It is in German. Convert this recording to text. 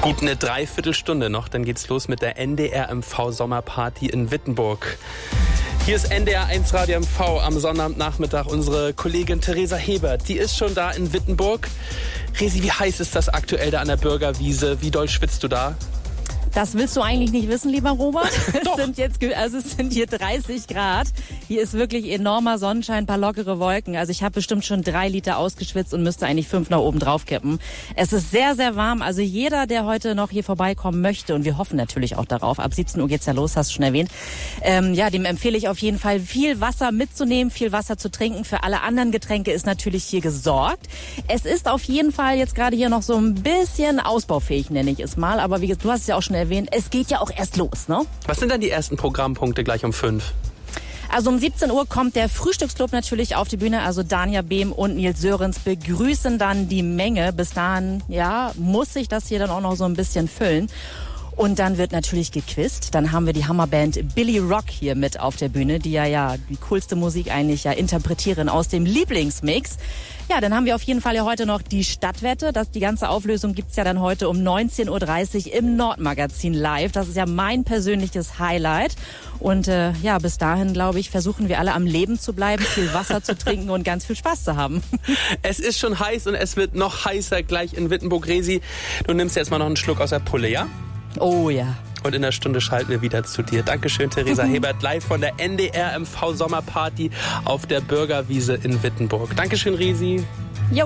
Gut eine Dreiviertelstunde noch, dann geht's los mit der NDR-MV-Sommerparty in Wittenburg. Hier ist NDR 1 Radio MV am Sonnabendnachmittag. Unsere Kollegin Theresa Hebert, die ist schon da in Wittenburg. Resi, wie heiß ist das aktuell da an der Bürgerwiese? Wie doll schwitzt du da? Das willst du eigentlich nicht wissen, lieber Robert. Doch. Es sind hier 30 Grad. Hier ist wirklich enormer Sonnenschein, ein paar lockere Wolken. Also ich habe bestimmt schon 3 Liter ausgeschwitzt und müsste eigentlich 5 nach oben drauf kippen. Es ist sehr, sehr warm. Also jeder, der heute noch hier vorbeikommen möchte, und wir hoffen natürlich auch darauf, ab 17 Uhr geht's ja los, hast du schon erwähnt, dem empfehle ich auf jeden Fall, viel Wasser mitzunehmen, viel Wasser zu trinken. Für alle anderen Getränke ist natürlich hier gesorgt. Es ist auf jeden Fall jetzt gerade hier noch so ein bisschen ausbaufähig, nenne ich es mal. Aber wie gesagt, du hast es ja auch schon erwähnt, es geht ja auch erst los, ne? Was sind dann die ersten Programmpunkte gleich um 5? Also um 17 Uhr kommt der Frühstücksclub natürlich auf die Bühne. Also Danja Behm und Nils Sörens begrüßen dann die Menge. Bis dahin, muss sich das hier dann auch noch so ein bisschen füllen. Und dann wird natürlich gequizt. Dann haben wir die Hammerband Billy Rock hier mit auf der Bühne, die ja die coolste Musik eigentlich interpretieren aus dem Lieblingsmix. Ja, dann haben wir auf jeden Fall ja heute noch die Stadtwette. Die ganze Auflösung gibt's ja dann heute um 19.30 Uhr im Nordmagazin live. Das ist ja mein persönliches Highlight. Und bis dahin, glaube ich, versuchen wir alle am Leben zu bleiben, viel Wasser zu trinken und ganz viel Spaß zu haben. Es ist schon heiß und es wird noch heißer gleich in Wittenburg. Resi, du nimmst jetzt mal noch einen Schluck aus der Pulle, ja? Oh ja. Und in der Stunde schalten wir wieder zu dir. Dankeschön, Theresa Hebert, live von der NDR MV Sommerparty auf der Bürgerwiese in Wittenburg. Dankeschön, Resi.